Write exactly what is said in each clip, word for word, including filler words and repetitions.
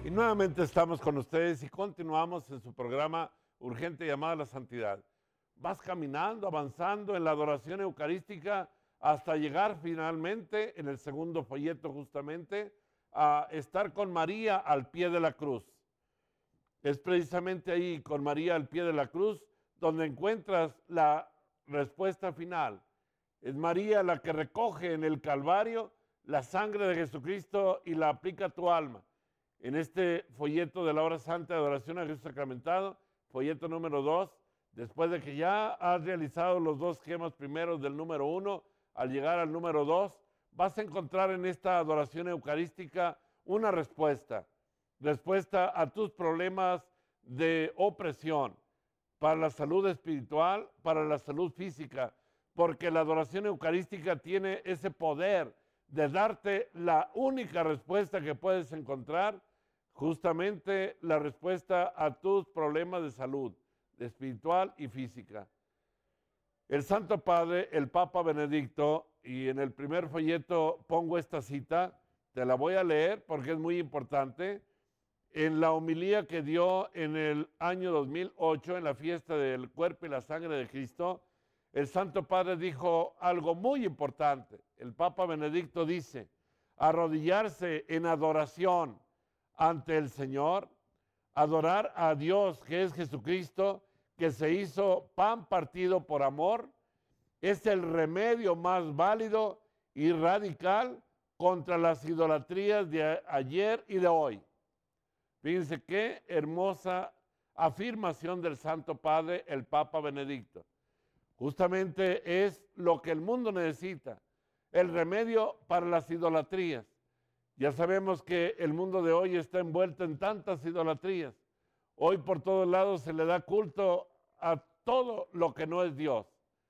Y nuevamente estamos con ustedes y continuamos en su programa Urgente Llamada a la Santidad. Vas caminando, avanzando en la adoración eucarística hasta llegar finalmente en el segundo folleto justamente a estar con María al pie de la cruz. Es precisamente ahí, con María al pie de la cruz, donde encuentras la respuesta final. Es María la que recoge en el Calvario la sangre de Jesucristo y la aplica a tu alma. En este folleto de la hora santa de adoración a Jesús sacramentado, folleto número dos, después de que ya has realizado los dos esquemas primeros del número uno, al llegar al número dos, vas a encontrar en esta adoración eucarística una respuesta. Respuesta a tus problemas de opresión, para la salud espiritual, para la salud física, porque la adoración eucarística tiene ese poder de darte la única respuesta que puedes encontrar, justamente la respuesta a tus problemas de salud, de espiritual y física. El Santo Padre, el Papa Benedicto, y en el primer folleto pongo esta cita, te la voy a leer porque es muy importante. En la homilía que dio en el año dos mil ocho, en la fiesta del cuerpo y la sangre de Cristo, el Santo Padre dijo algo muy importante. El Papa Benedicto dice, arrodillarse en adoración ante el Señor, adorar a Dios que es Jesucristo, que se hizo pan partido por amor, es el remedio más válido y radical contra las idolatrías de ayer y de hoy. Fíjense qué hermosa afirmación del Santo Padre, el Papa Benedicto. Justamente es lo que el mundo necesita, el remedio para las idolatrías. Ya sabemos que el mundo de hoy está envuelto en tantas idolatrías. Hoy por todos lados se le da culto a todo lo que no es Dios.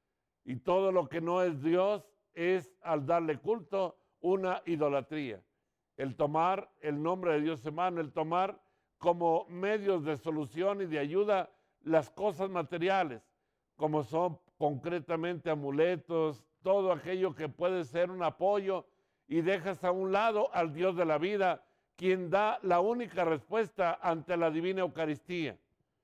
Y todo lo que no es Dios es, al darle culto, una idolatría. El tomar el nombre de Dios en mano, el tomar como medios de solución y de ayuda las cosas materiales, como son concretamente amuletos, todo aquello que puede ser un apoyo, y dejas a un lado al Dios de la vida, quien da la única respuesta ante la divina Eucaristía.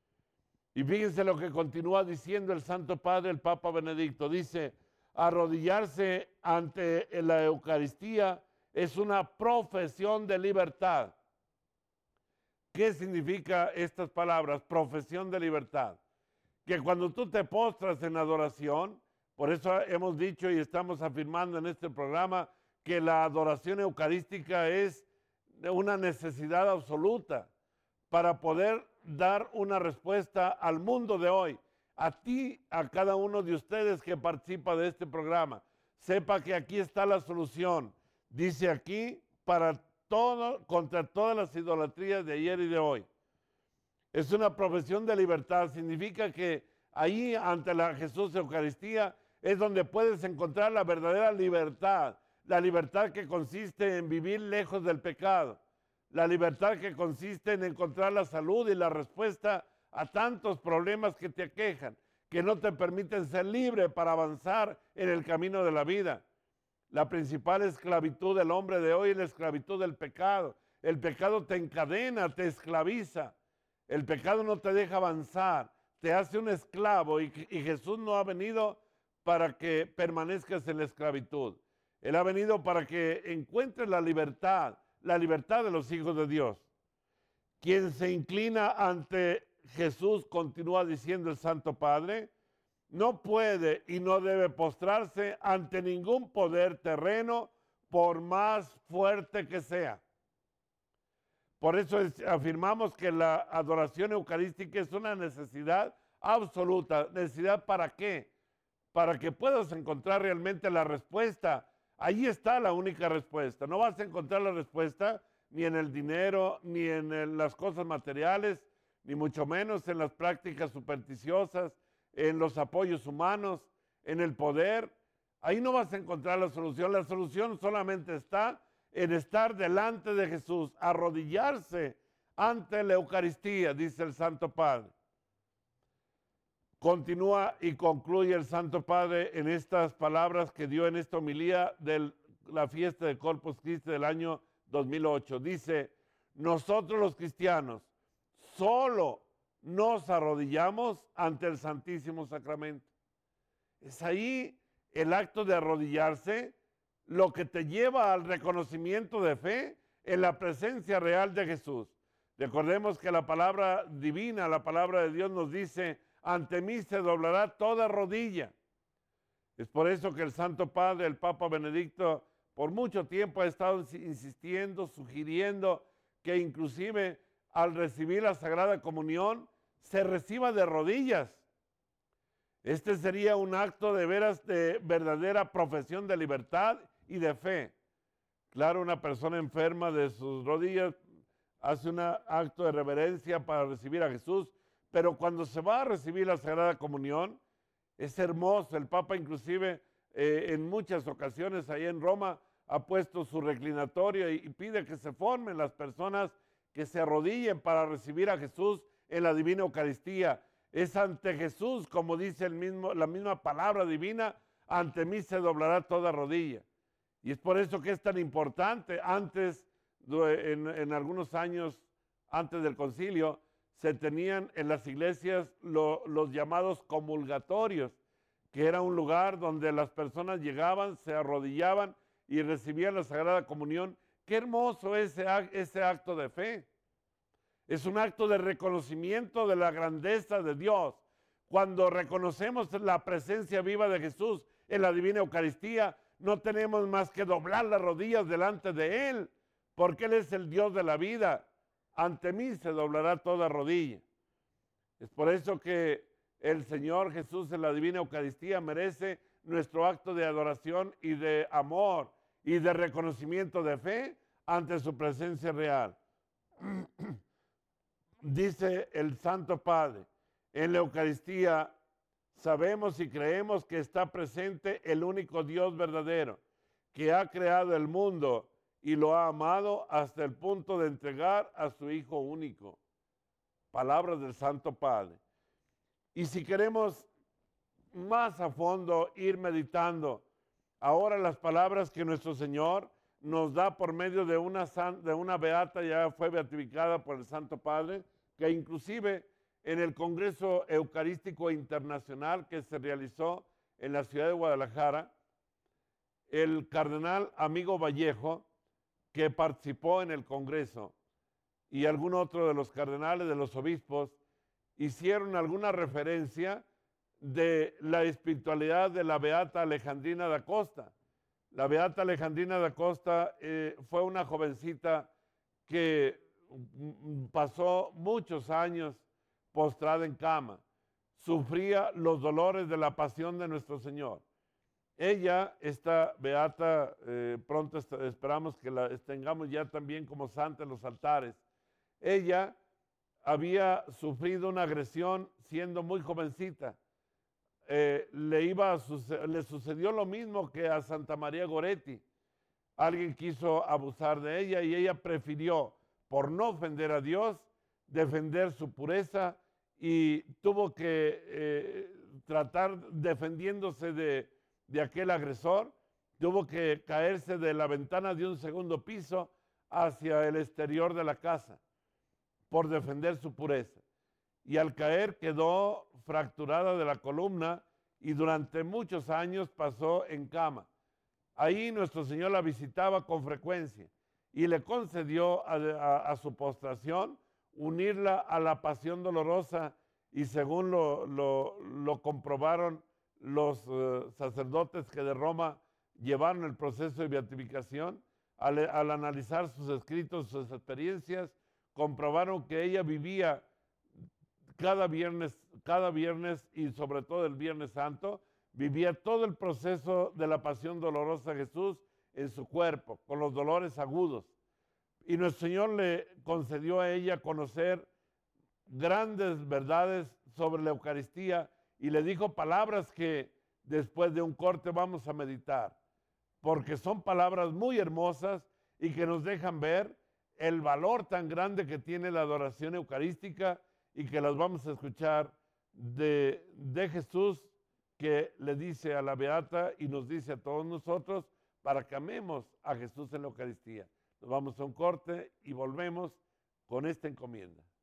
Y fíjense lo que continúa diciendo el Santo Padre, el Papa Benedicto. Dice, arrodillarse ante la Eucaristía es una profesión de libertad. ¿Qué significa estas palabras? Profesión de libertad. Que cuando tú te postras en adoración, por eso hemos dicho y estamos afirmando en este programa que la adoración eucarística es una necesidad absoluta para poder dar una respuesta al mundo de hoy. A ti, a cada uno de ustedes que participa de este programa, sepa que aquí está la solución. Dice aquí, para todo, contra todas las idolatrías de ayer y de hoy. Es una profesión de libertad, significa que ahí ante la Jesús Eucaristía es donde puedes encontrar la verdadera libertad, la libertad que consiste en vivir lejos del pecado, la libertad que consiste en encontrar la salud y la respuesta a tantos problemas que te aquejan, que no te permiten ser libre para avanzar en el camino de la vida. La principal esclavitud del hombre de hoy es la esclavitud del pecado. El pecado te encadena, te esclaviza. El pecado no te deja avanzar, te hace un esclavo y, y Jesús no ha venido para que permanezcas en la esclavitud. Él ha venido para que encuentres la libertad, la libertad de los hijos de Dios. Quien se inclina ante Jesús, continúa diciendo el Santo Padre, no puede y no debe postrarse ante ningún poder terreno, por más fuerte que sea. Por eso es, afirmamos que la adoración eucarística es una necesidad absoluta. ¿Necesidad para qué? Para que puedas encontrar realmente la respuesta. Ahí está la única respuesta. No vas a encontrar la respuesta ni en el dinero, ni en el, las cosas materiales, ni mucho menos en las prácticas supersticiosas, en los apoyos humanos, en el poder. Ahí no vas a encontrar la solución. La solución solamente está en estar delante de Jesús, arrodillarse ante la Eucaristía, dice el Santo Padre. Continúa y concluye el Santo Padre en estas palabras que dio en esta homilía de la fiesta de Corpus Christi del año dos mil ocho. Dice, nosotros los cristianos solo nos arrodillamos ante el Santísimo Sacramento. Es ahí el acto de arrodillarse lo que te lleva al reconocimiento de fe en la presencia real de Jesús. Recordemos que la palabra divina, la palabra de Dios nos dice, ante mí se doblará toda rodilla. Es por eso que el Santo Padre, el Papa Benedicto, por mucho tiempo ha estado insistiendo, sugiriendo que inclusive al recibir la Sagrada Comunión se reciba de rodillas. Este sería un acto de veras de verdadera profesión de libertad y de fe. Claro, una persona enferma de sus rodillas hace un acto de reverencia para recibir a Jesús, pero cuando se va a recibir la Sagrada Comunión, es hermoso. El Papa inclusive eh, en muchas ocasiones ahí en Roma ha puesto su reclinatorio y, y pide que se formen las personas que se arrodillen para recibir a Jesús en la Divina Eucaristía. Es ante Jesús, como dice el mismo, la misma palabra divina, ante mí se doblará toda rodilla. Y es por eso que es tan importante. Antes, en, en algunos años antes del concilio, se tenían en las iglesias lo, los llamados comulgatorios, que era un lugar donde las personas llegaban, se arrodillaban y recibían la Sagrada Comunión. Qué hermoso ese, ese acto de fe. Es un acto de reconocimiento de la grandeza de Dios. Cuando reconocemos la presencia viva de Jesús en la Divina Eucaristía, no tenemos más que doblar las rodillas delante de Él, porque Él es el Dios de la vida. Ante mí se doblará toda rodilla. Es por eso que el Señor Jesús en la Divina Eucaristía merece nuestro acto de adoración y de amor y de reconocimiento de fe ante su presencia real. Dice el Santo Padre, en la Eucaristía sabemos y creemos que está presente el único Dios verdadero, que ha creado el mundo y lo ha amado hasta el punto de entregar a su Hijo único. Palabras del Santo Padre. Y si queremos más a fondo ir meditando ahora las palabras que nuestro Señor nos da por medio de una, de una beata, ya fue beatificada por el Santo Padre, que inclusive en el Congreso Eucarístico Internacional que se realizó en la ciudad de Guadalajara, el cardenal Amigo Vallejo, que participó en el Congreso, y algún otro de los cardenales, de los obispos, hicieron alguna referencia de la espiritualidad de la beata Alejandrina da Costa. La beata Alejandrina da Costa eh, fue una jovencita que pasó muchos años postrada en cama, sufría los dolores de la pasión de nuestro Señor. Ella, esta beata, eh, pronto est- esperamos que la tengamos ya también como santa en los altares. Ella había sufrido una agresión siendo muy jovencita. Eh, le, iba a suce- le sucedió lo mismo que a Santa María Goretti. Alguien quiso abusar de ella y ella prefirió, por no ofender a Dios, defender su pureza y tuvo que eh, tratar defendiéndose de, de aquel agresor, tuvo que caerse de la ventana de un segundo piso hacia el exterior de la casa por defender su pureza. Y al caer quedó fracturada de la columna y durante muchos años pasó en cama. Ahí nuestro Señor la visitaba con frecuencia y le concedió a, a, a su postración unirla a la pasión dolorosa, y según lo, lo, lo comprobaron los uh, sacerdotes que de Roma llevaron el proceso de beatificación, al, al analizar sus escritos, sus experiencias, comprobaron que ella vivía cada viernes, cada viernes y sobre todo el Viernes Santo, vivía todo el proceso de la pasión dolorosa de Jesús en su cuerpo, con los dolores agudos. Y nuestro Señor le concedió a ella conocer grandes verdades sobre la Eucaristía y le dijo palabras que después de un corte vamos a meditar, porque son palabras muy hermosas y que nos dejan ver el valor tan grande que tiene la adoración eucarística, y que las vamos a escuchar de, de Jesús, que le dice a la beata y nos dice a todos nosotros para que amemos a Jesús en la Eucaristía. Nos vamos a un corte y volvemos con esta encomienda.